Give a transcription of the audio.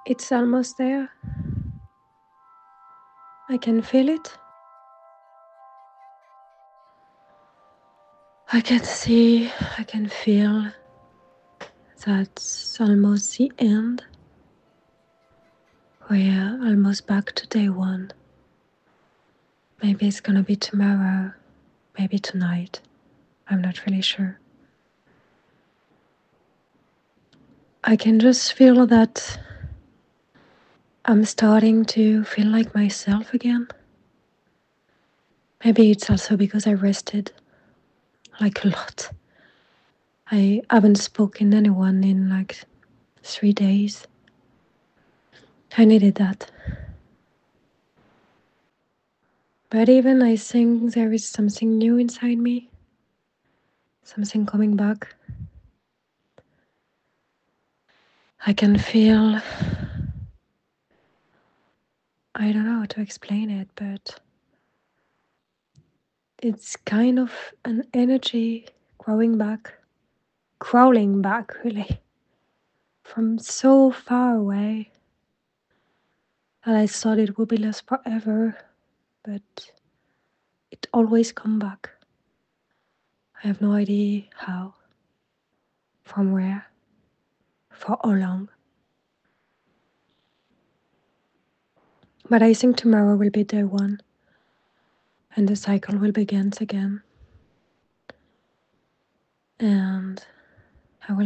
It's almost there. I can feel it. I can see, I can feel that's almost the end. We're almost back to day one. Maybe it's gonna be tomorrow, maybe tonight. I'm not really sure. I can just feel that I'm starting to feel like myself again. Maybe it's also because I rested like a lot. I haven't spoken to anyone in like 3 days. I needed that. But even I think there is something new inside me. Something coming back. I can feel, I don't know how to explain it, but it's kind of an energy crawling back really, from so far away. And I thought it would be lost forever, but it always come back. I have no idea how, from where, for how long. But I think tomorrow will be day one, and the cycle will begin again. And